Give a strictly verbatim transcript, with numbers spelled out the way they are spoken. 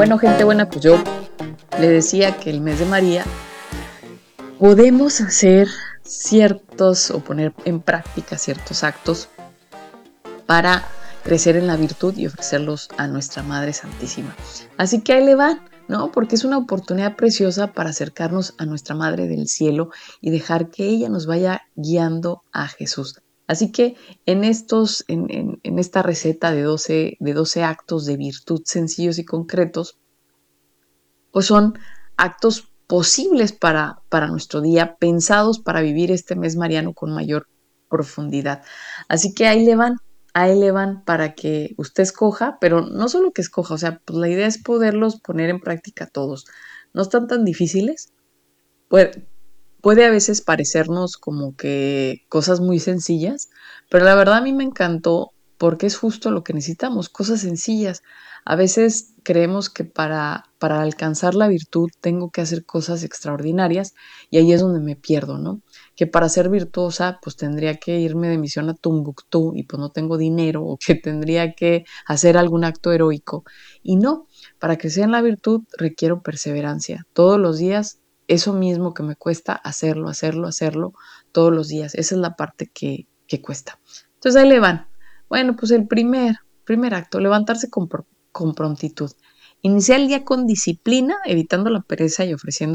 Bueno, gente buena, pues yo le decía que el mes de María podemos hacer ciertos o poner en práctica ciertos actos para crecer en la virtud y ofrecerlos a nuestra Madre Santísima. Así que ahí le van, ¿no? Porque es una oportunidad preciosa para acercarnos a nuestra Madre del Cielo y dejar que ella nos vaya guiando a Jesús. Así que en, estos, en, en, en esta receta de doce, de doce actos de virtud sencillos y concretos, pues son actos posibles para, para nuestro día, pensados para vivir este mes mariano con mayor profundidad. Así que ahí le van, ahí le van para que usted escoja, pero no solo que escoja, o sea, pues la idea es poderlos poner en práctica todos. No están tan difíciles. Puede, puede a veces parecernos como que cosas muy sencillas, pero la verdad a mí me encantó porque es justo lo que necesitamos, cosas sencillas. A veces creemos que para, para alcanzar la virtud tengo que hacer cosas extraordinarias y ahí es donde me pierdo, ¿no? Que para ser virtuosa pues tendría que irme de misión a Tumbuctú y pues no tengo dinero o que tendría que hacer algún acto heroico. Y no, para crecer en la virtud requiero perseverancia. Todos los días eso mismo que me cuesta hacerlo, hacerlo, hacerlo todos los días. Esa es la parte que, que cuesta. Entonces ahí le van. Bueno, pues el primer, primer acto, levantarse con, con prontitud. Iniciar el día con disciplina, evitando la pereza y ofreciendo